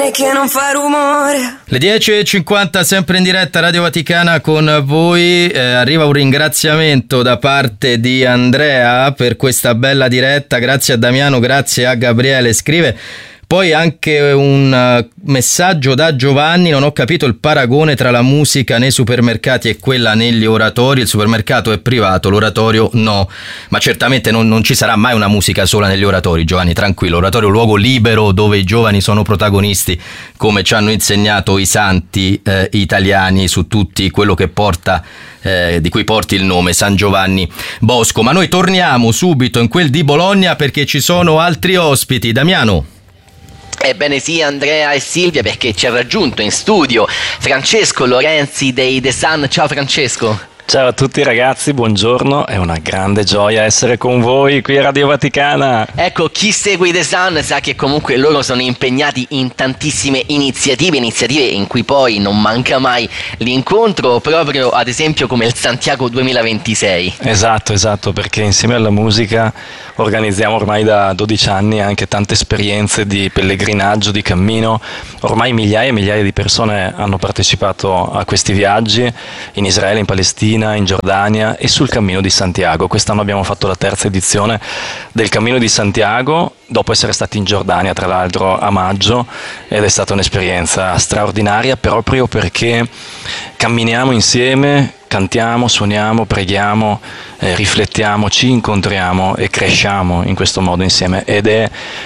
che non fa rumore. Le 10:50 sempre in diretta Radio Vaticana con voi. Arriva un ringraziamento da parte di Andrea per questa bella diretta. Grazie a Damiano, grazie a Gabriele. Scrive poi anche un messaggio da Giovanni: non ho capito il paragone tra la musica nei supermercati e quella negli oratori. Il supermercato è privato, l'oratorio no. Ma certamente non ci sarà mai una musica sola negli oratori, Giovanni, tranquillo. L'oratorio è un luogo libero dove i giovani sono protagonisti, come ci hanno insegnato i santi italiani su tutti, quello che porta, di cui porti il nome, San Giovanni Bosco. Ma noi torniamo subito in quel di Bologna perché ci sono altri ospiti. Damiano. Ebbene sì, Andrea e Silvia, perché ci ha raggiunto in studio Francesco Lorenzi dei The Sun. Ciao Francesco. Ciao a tutti ragazzi, buongiorno, è una grande gioia essere con voi qui a Radio Vaticana. Ecco, chi segue i The Sun sa che comunque loro sono impegnati in tantissime iniziative in cui poi non manca mai l'incontro, proprio ad esempio come il Santiago 2026. Esatto, perché insieme alla musica organizziamo ormai da 12 anni anche tante esperienze di pellegrinaggio, di cammino. Ormai migliaia e migliaia di persone hanno partecipato a questi viaggi in Israele, in Palestina, in Giordania e sul Cammino di Santiago. Quest'anno abbiamo fatto la terza edizione del Cammino di Santiago, dopo essere stati in Giordania tra l'altro a maggio, ed è stata un'esperienza straordinaria proprio perché camminiamo insieme, cantiamo, suoniamo, preghiamo, riflettiamo, ci incontriamo e cresciamo in questo modo insieme, ed è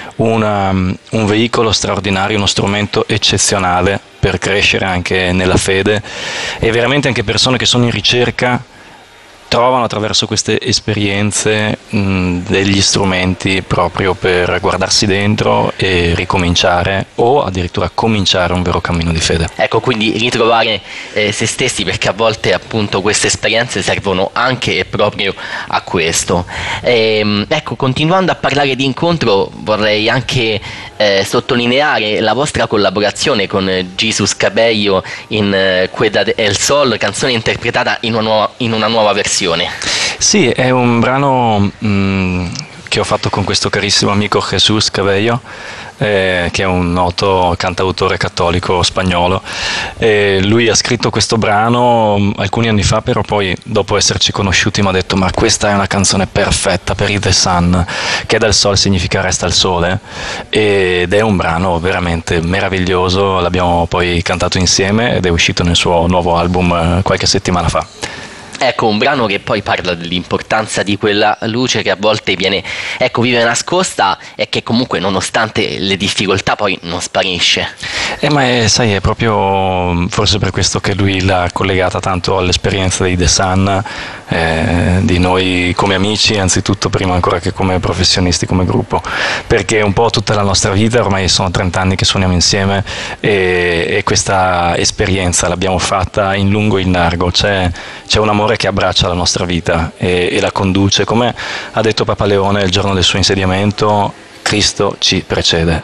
un veicolo straordinario, uno strumento eccezionale per crescere anche nella fede, e veramente anche persone che sono in ricerca trovano attraverso queste esperienze degli strumenti proprio per guardarsi dentro e ricominciare, o addirittura cominciare un vero cammino di fede. Ecco, quindi ritrovare se stessi, perché a volte appunto queste esperienze servono anche e proprio a questo. Ecco, continuando a parlare di incontro, vorrei anche sottolineare la vostra collaborazione con Jesus Cabello in Cuidad el Sol, canzone interpretata in una nuova versione. Sì, è un brano che ho fatto con questo carissimo amico Jesus Cabello, che è un noto cantautore cattolico spagnolo. Lui ha scritto questo brano alcuni anni fa, però poi dopo esserci conosciuti mi ha detto: ma questa è una canzone perfetta per i The Sun, che dal sol significa resta al sole, ed è un brano veramente meraviglioso. L'abbiamo poi cantato insieme ed è uscito nel suo nuovo album qualche settimana fa. Ecco, un brano che poi parla dell'importanza di quella luce che a volte vive nascosta e che comunque nonostante le difficoltà poi non sparisce. Ma sai, è proprio forse per questo che lui l'ha collegata tanto all'esperienza dei The Sun, di noi come amici, anzitutto, prima ancora che come professionisti, come gruppo, perché un po' tutta la nostra vita, ormai sono 30 anni che suoniamo insieme, e questa esperienza l'abbiamo fatta in lungo e in largo. C'è un amore che abbraccia la nostra vita e la conduce, come ha detto Papa Leone il giorno del suo insediamento: Cristo ci precede,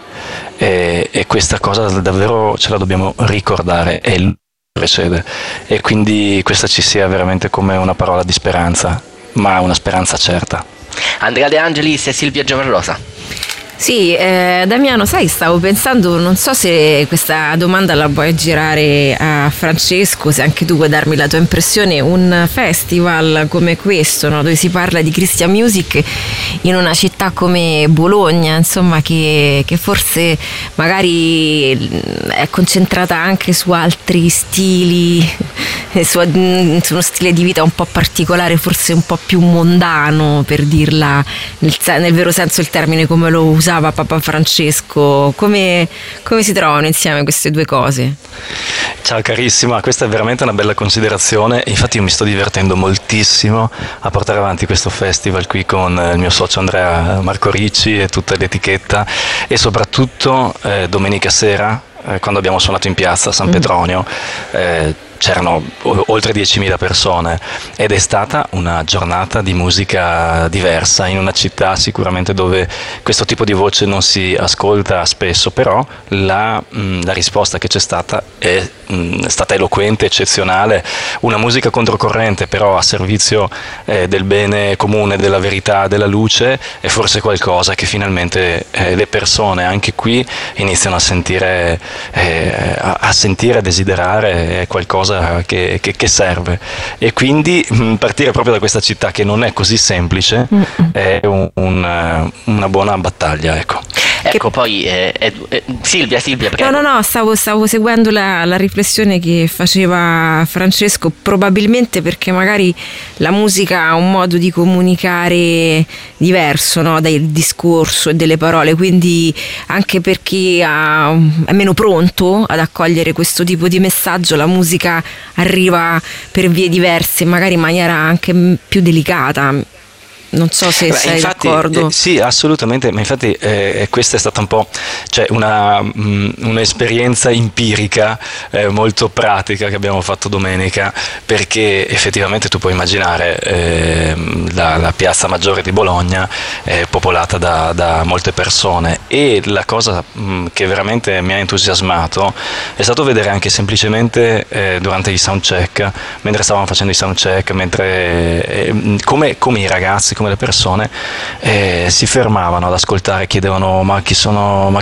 e questa cosa davvero ce la dobbiamo ricordare, e Lui precede, e quindi questa ci sia veramente come una parola di speranza, ma una speranza certa. Andrea De Angelis e Silvia Giovanrosa. Sì, Damiano, sai, stavo pensando, non so se questa domanda la vuoi girare a Francesco, se anche tu vuoi darmi la tua impressione. Un festival come questo, no, dove si parla di Christian Music in una città come Bologna, insomma, che forse magari è concentrata anche su altri stili, su uno stile di vita un po' particolare, forse un po' più mondano, per dirla nel vero senso del termine, come lo usava Papa Francesco. Come si trovano insieme queste due cose? Ciao carissima, questa è veramente una bella considerazione. Infatti io mi sto divertendo moltissimo a portare avanti questo festival qui con il mio socio Andrea Marco Ricci e tutta l'etichetta, e soprattutto domenica sera, quando abbiamo suonato in piazza a San Petronio, c'erano oltre 10.000 persone ed è stata una giornata di musica diversa in una città sicuramente dove questo tipo di voce non si ascolta spesso, però la risposta che c'è stata è stata eloquente, eccezionale, una musica controcorrente però a servizio del bene comune, della verità, della luce, è forse qualcosa che finalmente le persone anche qui iniziano a sentire, a desiderare, è qualcosa che serve, e quindi partire proprio da questa città che non è così semplice è una buona battaglia, ecco. Poi Silvia, prego. No, stavo seguendo la riflessione che faceva Francesco, probabilmente perché magari la musica ha un modo di comunicare diverso, no? Dal discorso e delle parole, quindi anche per chi è meno pronto ad accogliere questo tipo di messaggio, la musica arriva per vie diverse, magari in maniera anche più delicata. Non so se sei d'accordo. Sì, assolutamente, ma infatti questa è stata un po', cioè un'esperienza empirica molto pratica che abbiamo fatto domenica, perché effettivamente tu puoi immaginare la piazza Maggiore di Bologna è popolata da molte persone, e la cosa che veramente mi ha entusiasmato è stato vedere anche semplicemente durante i soundcheck, mentre stavamo facendo i soundcheck, come i ragazzi, come le persone si fermavano ad ascoltare, chiedevano chi sono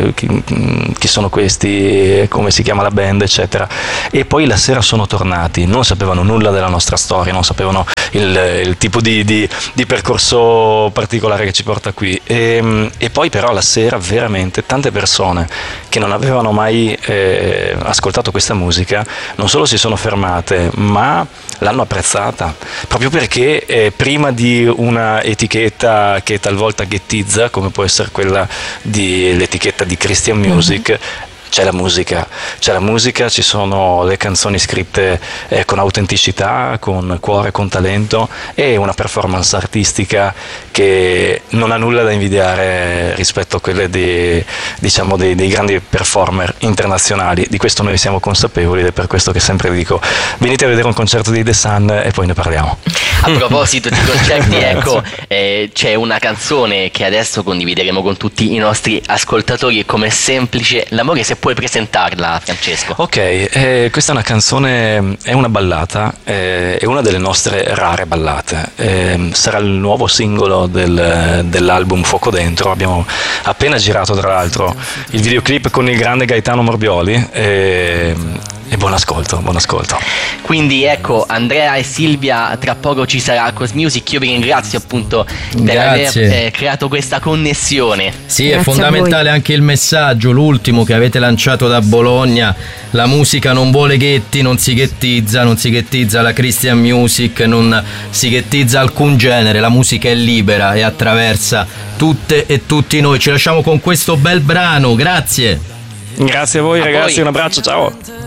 questi, come si chiama la band, eccetera, e poi la sera sono tornati, non sapevano nulla della nostra storia, non sapevano il tipo di percorso particolare che ci porta qui, e poi però la sera veramente tante persone che non avevano mai ascoltato questa musica non solo si sono fermate, ma l'hanno apprezzata, proprio perché prima di una etichetta che talvolta ghettizza, come può essere l'etichetta di Christian Music, c'è la musica, ci sono le canzoni scritte con autenticità, con cuore, con talento, e una performance artistica che non ha nulla da invidiare rispetto a quelle dei grandi performer internazionali. Di questo noi siamo consapevoli, ed è per questo che sempre dico: venite a vedere un concerto di The Sun e poi ne parliamo. A proposito di concerti, c'è una canzone che adesso condivideremo con tutti i nostri ascoltatori, come Semplice l'amore, se puoi presentarla, Francesco. Ok, questa è una canzone, è una ballata, è una delle nostre rare ballate, sarà il nuovo singolo dell'album Fuoco Dentro. Abbiamo appena girato tra l'altro il videoclip con il grande Gaetano Morbioli, e buon ascolto. Quindi Andrea e Silvia, tra poco ci sarà Cosmusic. Io vi ringrazio appunto per aver creato questa connessione. Sì, grazie, è fondamentale anche il messaggio, l'ultimo che avete lanciato da Bologna: la musica non vuole ghetti, non si ghettizza la Christian Music, non si ghettizza alcun genere, la musica è libera e attraversa tutte e tutti noi. Ci lasciamo con questo bel brano, grazie. Grazie a voi ragazzi, un abbraccio, ciao.